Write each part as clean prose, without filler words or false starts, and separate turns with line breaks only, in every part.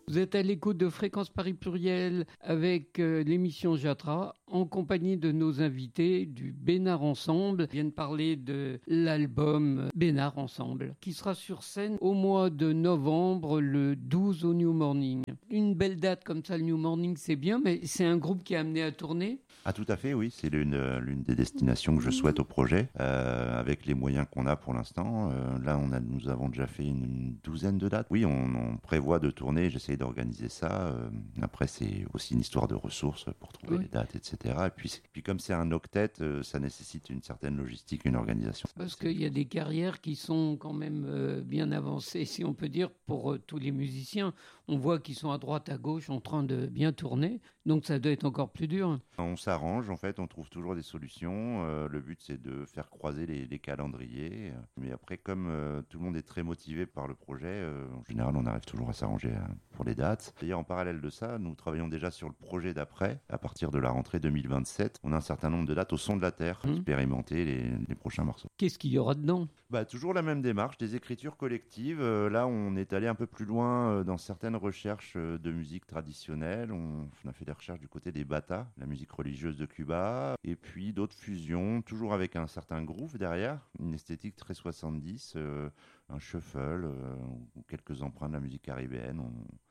Vous êtes à l'écoute de Fréquence Paris Pluriel avec l'émission Jatra en compagnie de nos invités du Bénard Ensemble. Ils viennent parler de l'album Bénard Ensemble qui sera sur scène au mois de novembre, le 12 au New Morning. Une belle date comme ça, le New Morning, c'est bien, mais c'est un groupe qui est amené à tourner.
Ah tout à fait, oui, c'est l'une des destinations que je souhaite au projet, avec les moyens qu'on a pour l'instant. Là, nous avons déjà fait une douzaine de dates. Oui, on prévoit de tourner, j'essaye d'organiser ça. Après, c'est aussi une histoire de ressources pour trouver les dates, etc. Et puis comme c'est un octet, ça nécessite une certaine logistique, une organisation.
Parce qu'il y a des carrières qui sont quand même bien avancées, si on peut dire, pour tous les musiciens. On voit qu'ils sont à droite, à gauche, en train de bien tourner. Donc ça doit être encore plus dur.
On s'arrange, en fait, on trouve toujours des solutions. Le but, c'est de faire croiser les calendriers. Mais après, comme tout le monde est très motivé par le projet, en général, on arrive toujours à s'arranger pour les dates. D'ailleurs, en parallèle de ça, nous travaillons déjà sur le projet d'après. À partir de la rentrée 2027, on a un certain nombre de dates au son de la terre, expérimenter les prochains morceaux.
Qu'est-ce qu'il y aura dedans ?
Toujours la même démarche, des écritures collectives. Là, on est allé un peu plus loin dans certaines recherches de musique traditionnelle. On a fait des recherches du côté des bata, la musique religieuse de Cuba, et puis d'autres fusions, toujours avec un certain groove derrière, une esthétique très 70, un shuffle, ou quelques emprunts de la musique caribéenne.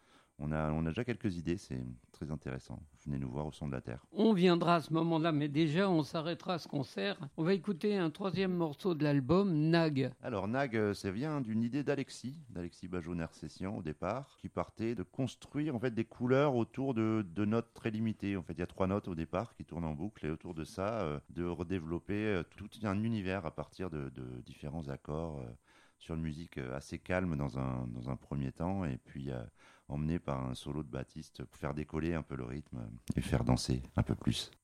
On a déjà quelques idées, c'est très intéressant. Venez nous voir au son de la terre.
On viendra à ce moment-là, mais déjà on s'arrêtera à ce concert. On va écouter un troisième morceau de l'album, Nag.
Alors Nag, ça vient d'une idée d'Alexis Bajonner-Sessian au départ, qui partait de construire en fait des couleurs autour de notes très limitées. En fait, il y a 3 notes au départ qui tournent en boucle et autour de ça, de redévelopper tout un univers à partir de différents accords sur une musique assez calme dans un premier temps et puis emmené par un solo de Baptiste pour faire décoller un peu le rythme et faire danser un peu plus.